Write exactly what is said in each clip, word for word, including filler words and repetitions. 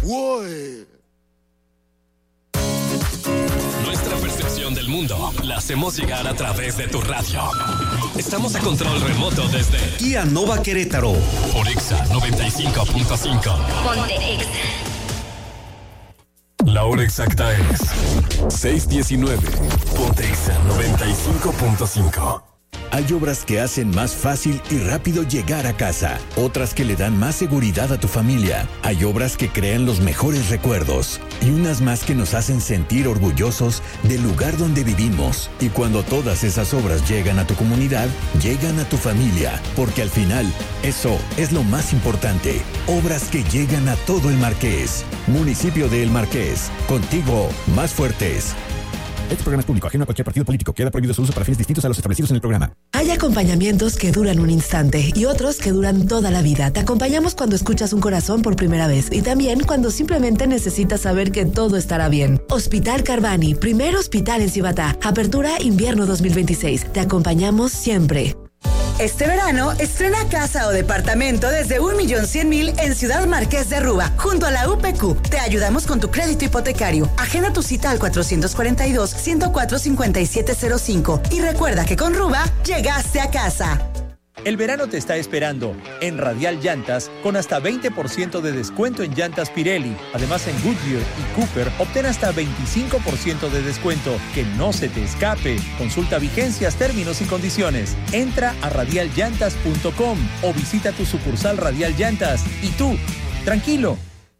Uy. Nuestra percepción del mundo la hacemos llegar a través de tu radio. Estamos a control remoto desde Kia Nova Querétaro por Exa noventa y cinco punto cinco. Ponte Exa. La hora exacta es seis diecinueve. Ponte Exa noventa y cinco punto cinco. Hay obras que hacen más fácil y rápido llegar a casa, otras que le dan más seguridad a tu familia. Hay obras que crean los mejores recuerdos y unas más que nos hacen sentir orgullosos del lugar donde vivimos. Y cuando todas esas obras llegan a tu comunidad, llegan a tu familia, porque al final, eso es lo más importante. Obras que llegan a todo el Marqués. Municipio de El Marqués, contigo más fuertes. Este programa es público, ajeno a cualquier partido político. Queda prohibido su uso para fines distintos a los establecidos en el programa. Hay acompañamientos que duran un instante y otros que duran toda la vida. Te acompañamos cuando escuchas un corazón por primera vez y también cuando simplemente necesitas saber que todo estará bien. Hospital Carvani, primer hospital en Cibatá. Apertura invierno dos mil veintiséis. Te acompañamos siempre. Este verano, estrena casa o departamento desde un millón cien mil en Ciudad Marqués de Ruba, junto a la U P Q. Te ayudamos con tu crédito hipotecario. Agenda tu cita al cuatrocientos cuarenta y dos, ciento cuatro, cincuenta y siete cero cinco. Y recuerda que con Ruba, llegaste a casa. El verano te está esperando en Radial Llantas con hasta veinte por ciento de descuento en llantas Pirelli. Además, en Goodyear y Cooper obtén hasta veinticinco por ciento de descuento. Que no se te escape. Consulta vigencias, términos y condiciones. Entra a radial llantas punto com o visita tu sucursal Radial Llantas. Y tú, tranquilo.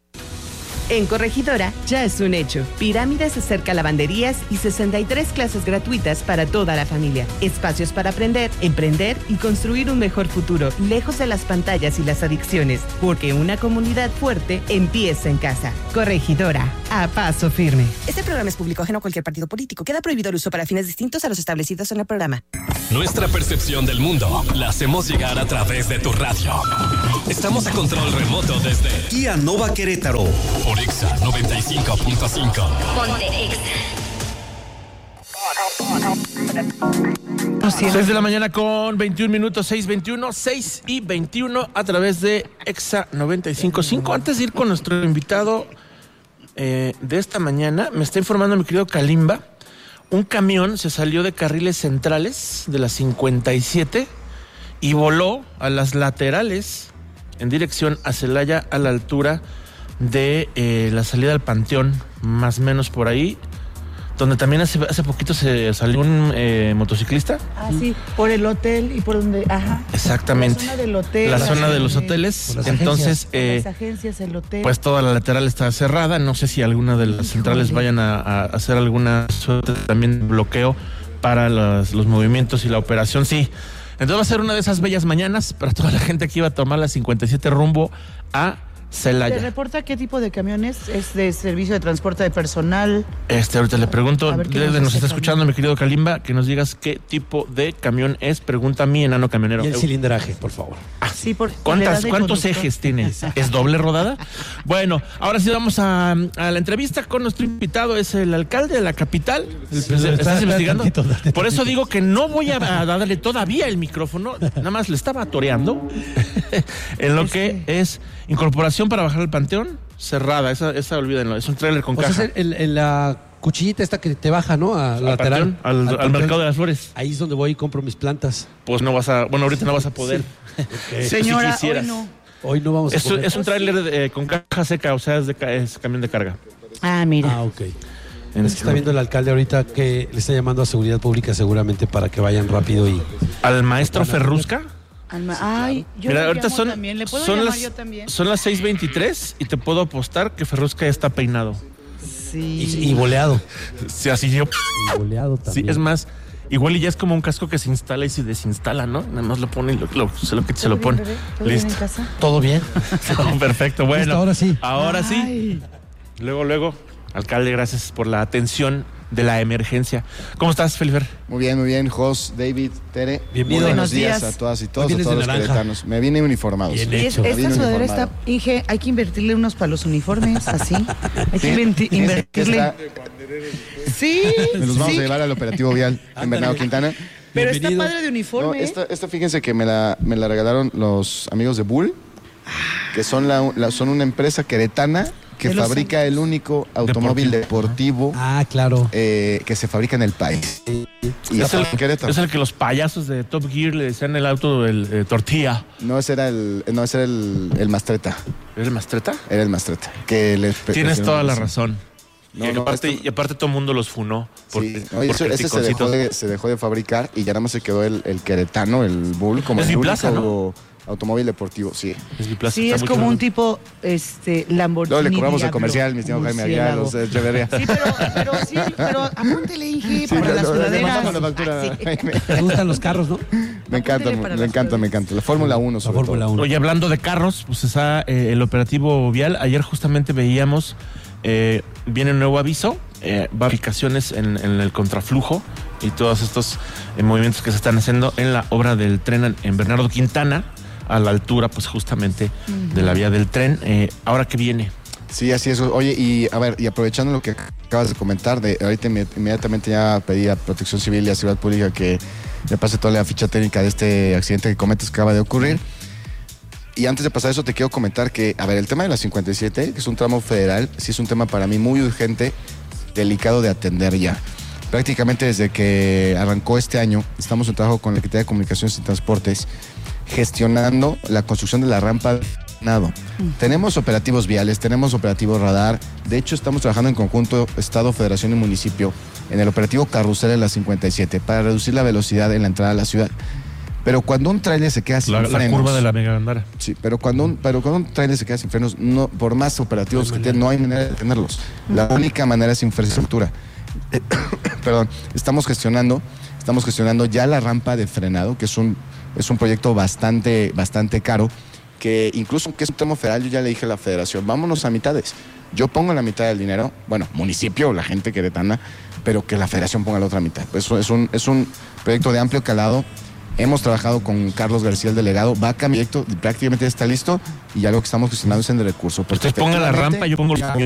En Corregidora ya es un hecho. Pirámides acerca lavanderías y sesenta y tres clases gratuitas para toda la familia. Espacios para aprender, emprender y construir un mejor futuro, lejos de las pantallas y las adicciones. Porque una comunidad fuerte empieza en casa. Corregidora, a paso firme. Este programa es público, ajeno a cualquier partido político. Queda prohibido el uso para fines distintos a los establecidos en el programa. Nuestra percepción del mundo la hacemos llegar a través de tu radio. Estamos a control remoto desde Kia Nova Querétaro por Exa noventa y cinco punto cinco. Ponte Exa. seis de la mañana con veintiún minutos, seis veintiuno, seis y veintiuno a través de Exa noventa y cinco punto cinco. Antes de ir con nuestro invitado eh, de esta mañana, me está informando mi querido Kalimba, un camión se salió de carriles centrales de la cincuenta y siete y voló a las laterales en dirección a Celaya, a la altura de eh, la salida al Panteón, más o menos por ahí, donde también hace, hace poquito se salió un eh, motociclista. Ah, sí, por el hotel y por donde, ajá. Exactamente. La zona del hotel. La zona de los hoteles. Entonces, eh, las agencias, el hotel. Pues toda la lateral está cerrada. No sé si alguna de las Híjole. centrales vayan a, a hacer alguna suerte también de bloqueo para los, los movimientos y la operación. Sí. Entonces va a ser una de esas bellas mañanas para toda la gente que iba a tomar la cincuenta y siete rumbo a Celaya. ¿Te reporta qué tipo de camiones? ¿Es de servicio de transporte de personal? Este, ahorita le pregunto, desde nos, nos está escuchando camión. mi querido Kalimba, que nos digas qué tipo de camión es. Pregunta a mi enano camionero. Y el cilindraje, por favor. Ah, sí, por, ¿Cuántas, ¿Cuántos ejes tiene? ¿Es doble rodada? Bueno, ahora sí vamos a, a la entrevista con nuestro invitado. Es el alcalde de la capital. El, sí, ¿Estás está, investigando? Tantito, tantito. Por eso digo que no voy a, a darle todavía el micrófono. Nada más le estaba toreando en lo que es incorporación para bajar al Panteón, cerrada, esa, esa olvídenlo, es un tráiler con o caja. sea, en, en la cuchillita esta que te baja, ¿no? A la lateral. Panteón, al, al, al mercado de las flores. Ahí es donde voy y compro mis plantas. Pues no vas a, bueno, ahorita no vas a poder. Sí. Okay. Señora, si hoy no. Hoy no vamos a es, poder. Es un tráiler eh, con caja seca, o sea, es, de, es camión de carga. Ah, mira. Ah, ok. En es que está viendo el alcalde ahorita que le está llamando a seguridad pública seguramente para que vayan rápido y... ¿Al maestro Ferrusca? Ay, yo Mira, le ahorita llamo son, también. ¿Le puedo son llamar las, yo también? Son las seis veintitrés y te puedo apostar que Ferrusca ya está peinado. Sí. Y, y boleado. Sí, así yo. Y boleado también. Sí, es más, igual y ya es como un casco que se instala y se desinstala, ¿no? Nada más lo pone y lo, lo, se lo, se lo pone. Bebé? ¿Todo Listo. bien en casa? ¿Todo bien? No, perfecto, bueno. Listo, ahora sí. Ahora Ay. sí. Luego, luego, alcalde, gracias por la atención de la emergencia. ¿Cómo estás, Felifer? Muy bien, muy bien. Jos, David, Tere. Bienvenido. Buenos Buenos días, días a todas y todos, a vienes todos de los naranja. queretanos. Me vine uniformado. Bien Y es- hecho. Me esta vine sudadera uniformado. está, Inge, hay que invertirle unos para los uniformes, así. Hay que inventi- Esta- invertirle. Sí, Me los vamos sí. a llevar al operativo vial en Bernardo Quintana. Pero está Bienvenido. padre de No, uniforme. ¿eh? esta, esta fíjense que me la, me la regalaron los amigos de Bull, que son, la, la- son una empresa queretana que De los fabrica Santos. el único automóvil deportivo, Ah, claro. eh, que se fabrica en el país. Y Es está el, en Querétaro. es el que los payasos de Top Gear le decían el auto del eh, tortilla. No, ese era el, no, ese era el, el Mastreta. ¿Era el Mastreta? Era el Mastreta. Que les Tienes toda la razón. No, y, no, aparte, esto- y aparte todo el mundo los funó. Por, Sí, por oye, eso- ese se dejó, criticoncitos. de, se dejó de fabricar y ya nada más se quedó el, el queretano, el Bull, como Es el biplaza, único automóvil deportivo, sí. Es biplaza, Sí, está es muy como chingón. un tipo este, Lamborghini. Luego le cobramos el Diablo, comercial, mi estimado Jaime Aguilar, murciélago. o sea, Echeverría. Sí, pero, pero sí, pero apúntele, Inge, Sí, para le- las le- le sudaderas. mandamos la factura, Ah, sí. Jaime. ¿Te gustan los carros, no? Me encanta, Apúntele para me las encanta, me encanta. La Fórmula uno, La sobre Fórmula todo. uno. Oye, hablando de carros, pues está eh, el operativo vial. Ayer justamente veíamos, eh, viene un nuevo aviso, eh, va a aplicaciones en, en el contraflujo y todos estos eh, movimientos que se están haciendo en la obra del tren en, en Bernardo Quintana, a la altura, pues justamente de la vía del tren. Eh, ahora que viene. Sí, así es. Oye, y a ver, y aprovechando lo que acabas de comentar, de ahorita inme- inmediatamente ya pedí a Protección Civil y a Seguridad Pública que le pase toda la ficha técnica de este accidente que comentas que acaba de ocurrir. Y antes de pasar eso, te quiero comentar que, a ver, el tema de la cincuenta y siete, que es un tramo federal, sí es un tema para mí muy urgente, delicado de atender ya. Prácticamente desde que arrancó este año, estamos en trabajo con la Secretaría de Comunicaciones y Transportes, gestionando la construcción de la rampa de frenado. Tenemos operativos viales, tenemos operativos radar. De hecho, estamos trabajando en conjunto Estado, Federación y Municipio en el operativo Carrusel en la cincuenta y siete para reducir la velocidad en la entrada a la ciudad. Pero cuando un tráiler se queda sin La, la frenos... curva de la Mega Gandara. Sí, pero cuando un, pero cuando un tráiler se queda sin frenos, no, por más operativos que tiene, no hay manera de detenerlos. La única manera es infraestructura. Eh, Perdón, estamos gestionando, estamos gestionando ya la rampa de frenado, que es un, es un proyecto bastante, bastante caro, que incluso aunque es un tema federal, yo ya le dije a la federación, vámonos a mitades. Yo pongo la mitad del dinero, bueno, municipio, la gente queretana, pero que la federación ponga la otra mitad. Eso es un, es un proyecto de amplio calado. Hemos trabajado con Carlos García, el delegado, va a cambiar, prácticamente ya está listo y ya lo que estamos gestionando es en el recurso. Ustedes pongan la rampa, yo pongo Ya. el...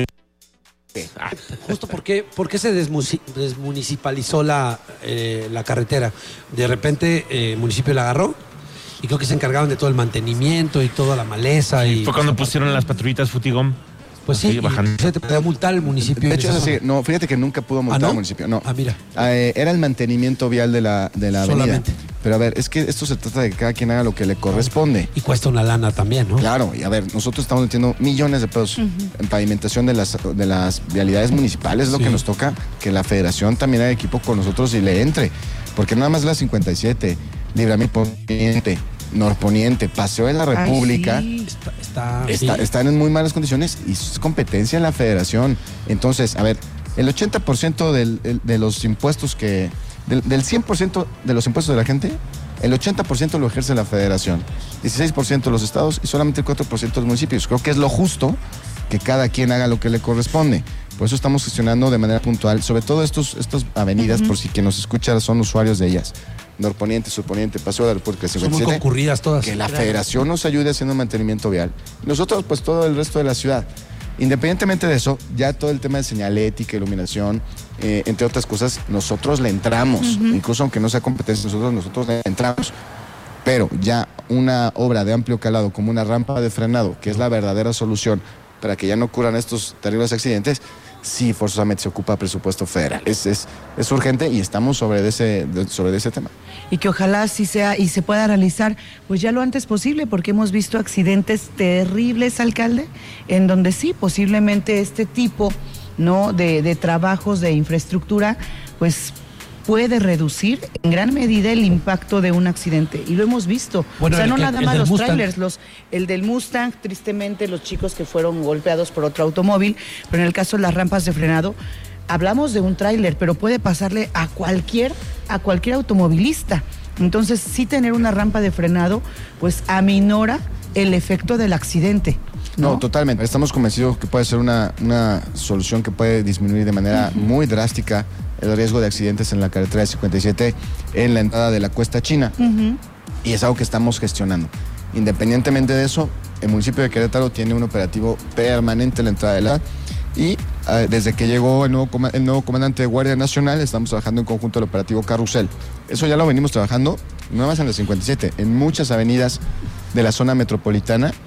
Justo porque, ¿por qué se desmusi- desmunicipalizó la, eh, la carretera? De repente eh, el municipio la agarró y creo que se encargaban de todo el mantenimiento y toda la maleza. Y, Fue cuando pusieron las patrullitas Futigón. Pues sí, Así, y bajando. se te podía multar el municipio. De en hecho, esa es así. zona. No, fíjate que nunca pudo multar ¿Ah, no? al municipio. No. Ah, mira. Eh, era el mantenimiento vial de la, de la avenida. Solamente. Pero a ver, es que esto se trata de que cada quien haga lo que le corresponde. Y cuesta una lana también, ¿no? Claro, y a ver, nosotros estamos metiendo millones de pesos en pavimentación de las, de las vialidades municipales, es lo Sí. que nos toca, que la federación también haga equipo con nosotros y le entre. Porque nada más la cincuenta y siete, Libramiento Poniente, Norponiente, Paseo de la República, Ay, sí. Está, está- está- sí. están en muy malas condiciones y es competencia en la federación. Entonces, a ver, el ochenta por ciento del, el- de los impuestos que... Del, del cien por ciento de los impuestos de la gente, el ochenta por ciento lo ejerce la federación, dieciséis por ciento los estados y solamente el cuatro por ciento los municipios. Creo que es lo justo que cada quien haga lo que le corresponde. Por eso estamos gestionando de manera puntual, sobre todo estos, estas avenidas, por si quien nos escucha son usuarios de ellas. Norponiente, Surponiente, Paseo de la República Son muy cincuenta y siete. concurridas todas. Que la federación nos ayude haciendo mantenimiento vial. Nosotros, pues todo el resto de la ciudad. Independientemente de eso, ya todo el tema de señalética, iluminación, eh, entre otras cosas, nosotros le entramos. Incluso aunque no sea competencia, nosotros, nosotros le entramos. Pero ya una obra de amplio calado como una rampa de frenado, que es la verdadera solución para que ya no ocurran estos terribles accidentes, sí forzosamente se ocupa presupuesto federal. Es, es, es urgente y estamos sobre de ese, de- sobre de ese tema. Y que ojalá sí sea y se pueda realizar pues ya lo antes posible, porque hemos visto accidentes terribles, alcalde, en donde sí, posiblemente este tipo, ¿no?, de, de trabajos de infraestructura, pues puede reducir en gran medida el impacto de un accidente. Y lo hemos visto. Bueno, o sea, el no que- nada el más del los Mustang. trailers, los, el del Mustang, tristemente los chicos que fueron golpeados por otro automóvil, pero en el caso de las rampas de frenado, hablamos de un tráiler, pero puede pasarle a cualquier, a cualquier automovilista. Entonces, sí tener una rampa de frenado, pues aminora el efecto del accidente. No, ¿no? totalmente. Estamos convencidos que puede ser una, una solución que puede disminuir de manera muy drástica el riesgo de accidentes en la carretera de cincuenta y siete en la entrada de la Cuesta China. Ujú. Y es algo que estamos gestionando. Independientemente de eso, el municipio de Querétaro tiene un operativo permanente en la entrada de la... Y eh, desde que llegó el nuevo, coma- el nuevo comandante de Guardia Nacional, estamos trabajando en conjunto el operativo Carrusel. Eso ya lo venimos trabajando, no nada más en la cincuenta y siete, en muchas avenidas de la zona metropolitana,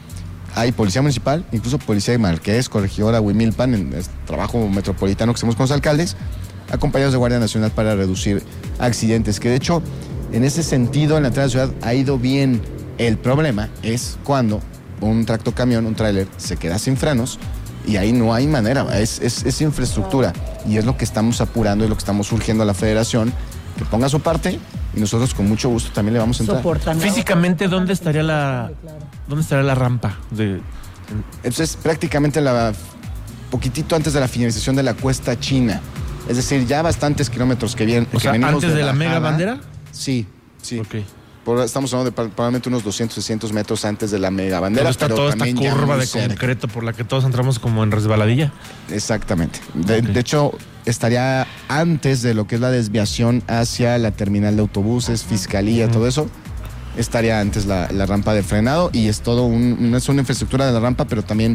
hay policía municipal, incluso policía de Marqués, corregidora, Huimilpan, en el trabajo metropolitano que hacemos con los alcaldes, acompañados de Guardia Nacional para reducir accidentes, que de hecho, en ese sentido, en la entrada de la ciudad ha ido bien. El problema es cuando un tractocamión, un tráiler, se queda sin frenos y ahí no hay manera, es, es, es infraestructura y es lo que estamos apurando y lo que estamos urgiendo a la federación, que ponga su parte y nosotros con mucho gusto también le vamos a entrar. Soportando. Físicamente, ¿dónde estaría la, dónde estaría la rampa? De... Entonces, prácticamente la, poquitito antes de la finalización de la Cuesta China, es decir, ya bastantes kilómetros que vienen. O sea, ¿antes de, de la mega bandera? Sí, sí. Ok. Por, estamos hablando de probablemente unos doscientos, trescientos metros antes de la mega bandera. Pero está pero toda esta curva de cerca. concreto por la que todos entramos como en resbaladilla. Exactamente. De, Okay. de hecho, estaría antes de lo que es la desviación hacia la terminal de autobuses, fiscalía, uh-huh. todo eso. Estaría antes la, la rampa de frenado y es todo un, no es una infraestructura de la rampa, pero también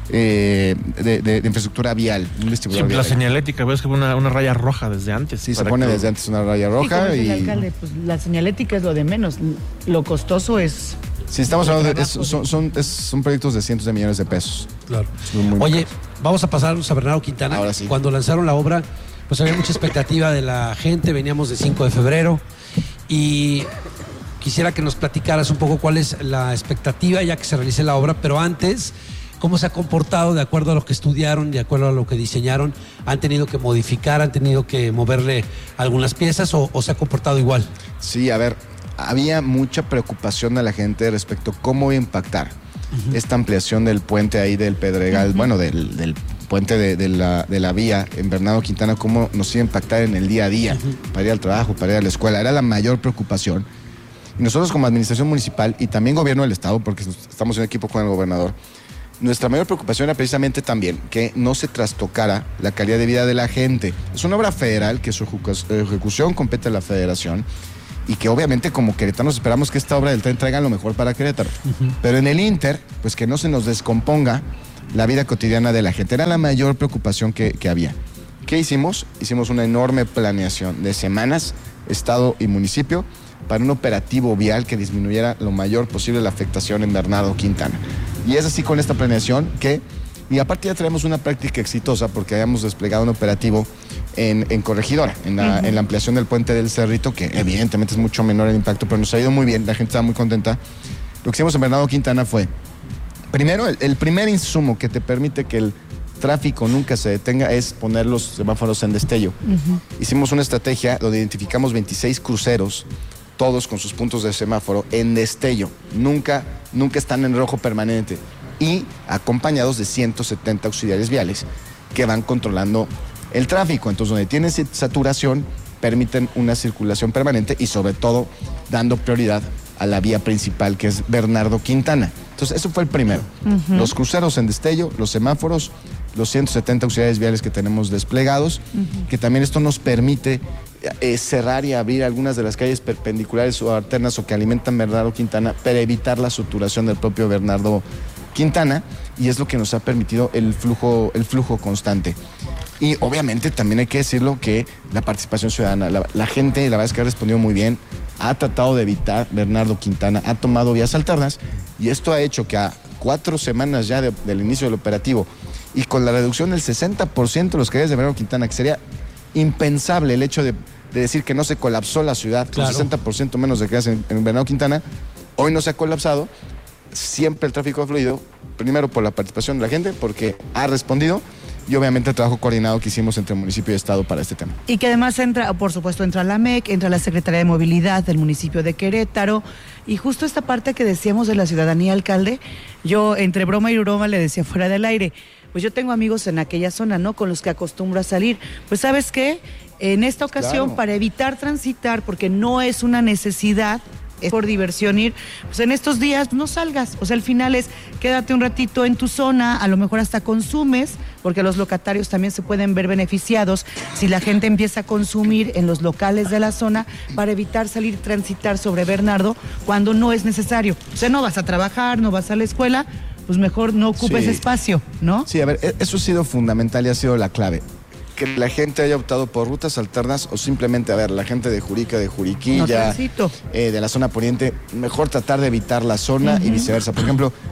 eh, de, de, de infraestructura vial. Un Sí, la vial. Señalética, ves que una, una raya roja desde antes. Sí, se pone que... desde antes una raya roja. Sí, y... el alcalde, pues la señalética es lo de menos. Lo costoso es... Sí, estamos hablando de... Es, son, son, es, son proyectos de cientos de millones de pesos. Claro. Oye, vamos a pasar a Bernardo Quintana. Ahora sí. Cuando lanzaron la obra, pues había mucha expectativa de la gente. Veníamos de cinco de febrero y... Quisiera que nos platicaras un poco cuál es la expectativa ya que se realice la obra, pero antes, ¿cómo se ha comportado de acuerdo a lo que estudiaron, de acuerdo a lo que diseñaron? ¿Han tenido que modificar, han tenido que moverle algunas piezas o, o se ha comportado igual? Sí, a ver, había mucha preocupación de la gente respecto a cómo va a impactar uh-huh. esta ampliación del puente ahí del Pedregal, uh-huh. bueno, del, del puente de, de, la, de la vía en Bernardo Quintana, cómo nos iba a impactar en el día a día, uh-huh. para ir al trabajo, para ir a la escuela. Era la mayor preocupación. Y nosotros como administración municipal y también gobierno del estado, porque estamos en equipo con el gobernador, nuestra mayor preocupación era precisamente también que no se trastocara la calidad de vida de la gente. Es una obra federal que su ejecución compete a la federación y que obviamente como queretanos esperamos que esta obra del tren traiga lo mejor para Querétaro. Uh-huh. Pero en el Inter, pues que no se nos descomponga la vida cotidiana de la gente. Era la mayor preocupación que, que había. ¿Qué hicimos? Hicimos una enorme planeación de semanas, estado y municipio, para un operativo vial que disminuyera lo mayor posible la afectación en Bernardo Quintana. Y es así con esta planeación que, y aparte ya tenemos una práctica exitosa porque habíamos desplegado un operativo en, en Corregidora, en la, uh-huh. en la ampliación del puente del Cerrito, que evidentemente es mucho menor el impacto, pero nos ha ido muy bien, la gente está muy contenta. Lo que hicimos en Bernardo Quintana fue, primero, el, el primer insumo que te permite que el tráfico nunca se detenga es poner los semáforos en destello. Uh-huh. Hicimos una estrategia donde identificamos veintiséis cruceros, todos con sus puntos de semáforo en destello, nunca, nunca están en rojo permanente y acompañados de ciento setenta auxiliares viales que van controlando el tráfico. Entonces, donde tienen saturación, permiten una circulación permanente y sobre todo dando prioridad a la vía principal que es Bernardo Quintana. Entonces, eso fue el primero. Uh-huh. Los cruceros en destello, los semáforos, los ciento setenta auxiliares viales que tenemos desplegados, uh-huh. que también esto nos permite eh, cerrar y abrir algunas de las calles perpendiculares o alternas o que alimentan Bernardo Quintana para evitar la saturación del propio Bernardo Quintana, y es lo que nos ha permitido el flujo, el flujo constante. Y obviamente también hay que decirlo que la participación ciudadana, la, la gente la verdad es que ha respondido muy bien, ha tratado de evitar Bernardo Quintana, ha tomado vías alternas y esto ha hecho que a cuatro semanas ya de, del inicio del operativo y con la reducción del sesenta por ciento de los calles de Bernardo Quintana, que sería impensable el hecho de, de decir que no se colapsó la ciudad, claro, con sesenta por ciento menos de calles en, en Bernardo Quintana, hoy no se ha colapsado, siempre el tráfico ha fluido, primero por la participación de la gente, porque ha respondido, y obviamente el trabajo coordinado que hicimos entre municipio y estado para este tema. Y que además entra, por supuesto, entra la M E C, entra la Secretaría de Movilidad del municipio de Querétaro, y justo esta parte que decíamos de la ciudadanía, alcalde, yo entre broma y broma le decía fuera del aire, pues yo tengo amigos en aquella zona, ¿no?, con los que acostumbro a salir. Pues ¿sabes qué? En esta ocasión, claro, para evitar transitar, porque no es una necesidad, es por diversión ir, pues en estos días no salgas, o sea, al final es quédate un ratito en tu zona, a lo mejor hasta consumes, porque los locatarios también se pueden ver beneficiados si la gente empieza a consumir en los locales de la zona para evitar salir, transitar sobre Bernardo cuando no es necesario. O sea, no vas a trabajar, no vas a la escuela, pues mejor no ocupes sí. espacio, ¿no? Sí, a ver, eso ha sido fundamental y ha sido la clave. Que la gente haya optado por rutas alternas o simplemente, a ver, la gente de Jurica, de Juriquilla, no, eh, de la zona poniente, mejor tratar de evitar la zona uh-huh. y viceversa. Por ejemplo,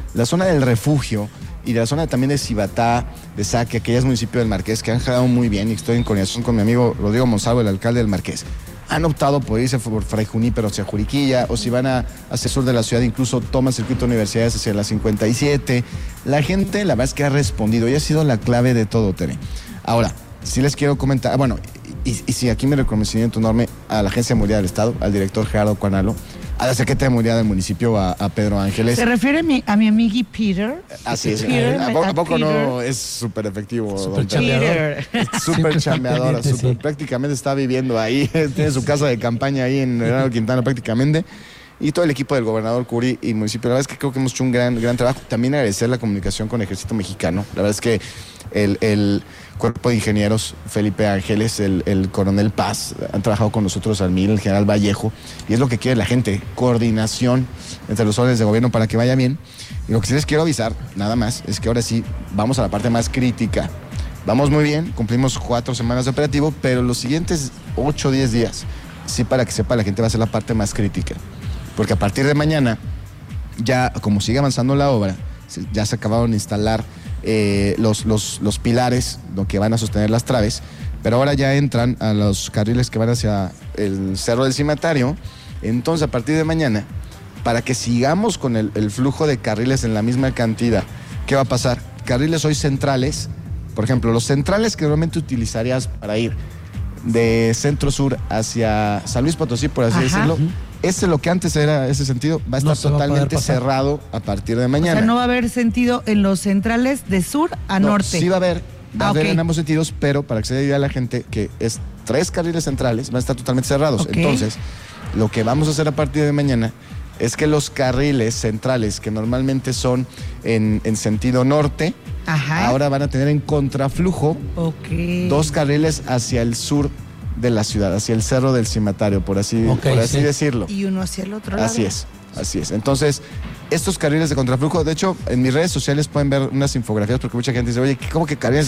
la zona del Refugio y de la zona también de Cibatá, de Saque, que ya es municipio del Marqués, que han jalado muy bien y estoy en coordinación con mi amigo Rodrigo Monsalvo, el alcalde del Marqués. Han optado por irse por Fray Junípero hacia Juriquilla, o si van a, hacia el sur de la ciudad, incluso toman circuito de universidades hacia la cincuenta y siete. La gente, la verdad es que ha respondido y ha sido la clave de todo, Tere. Ahora, sí les quiero comentar, bueno, y, y, y sí, aquí mi reconocimiento enorme a la Agencia de Movilidad del Estado, al director Gerardo Cuanalo, a la secretaria de Movilidad del municipio, a, a Pedro Ángeles. ¿Se refiere a mi, a mi amigui Peter? Así es. Peter, ¿A, poco, a poco Peter. no es súper efectivo? Súper chambeador. Súper chambeadora. Sí. Super, prácticamente está viviendo ahí. Tiene su casa de campaña ahí en Hernando Quintana prácticamente. Y todo el equipo del gobernador Curi y municipio. La verdad es que creo que hemos hecho un gran, gran trabajo. También agradecer la comunicación con el Ejército Mexicano. La verdad es que el, el cuerpo de ingenieros, Felipe Ángeles, el, el coronel Paz, han trabajado con nosotros al mil, el general Vallejo. Y es lo que quiere la gente, coordinación entre los órdenes de gobierno para que vaya bien. Y lo que sí les quiero avisar, nada más, es que ahora sí vamos a la parte más crítica. Vamos muy bien, cumplimos cuatro semanas de operativo, pero los siguientes ocho o diez días, sí, para que sepa la gente, va a ser la parte más crítica. Porque a partir de mañana, ya como sigue avanzando la obra, ya se acabaron de instalar eh, los, los, los pilares lo que van a sostener las traves, pero ahora ya entran a los carriles que van hacia el Cerro del Cimatario. Entonces, a partir de mañana, para que sigamos con el, el flujo de carriles en la misma cantidad, ¿qué va a pasar? Carriles hoy centrales, por ejemplo, los centrales que normalmente utilizarías para ir de centro-sur hacia San Luis Potosí, por así Ajá. decirlo, ese lo que antes era ese sentido va a estar No se va a poder totalmente pasar. cerrado a partir de mañana. O sea, no va a haber sentido en los centrales de sur a No, norte. Sí va a haber, va a Ah, haber ok. en ambos sentidos, pero para que se dé idea a la gente que es tres carriles centrales van a estar totalmente cerrados. Ok. Entonces, lo que vamos a hacer a partir de mañana es que los carriles centrales, que normalmente son en, en sentido norte, Ajá. ahora van a tener en contraflujo Ok. dos carriles hacia el sur de la ciudad, hacia el Cerro del Cimatario, por así, Ok, por así sí. decirlo. Y uno hacia el otro lado. Así es, así es. Entonces, estos carriles de contraflujo, de hecho, en mis redes sociales pueden ver unas infografías, porque mucha gente dice, oye, ¿cómo que carriles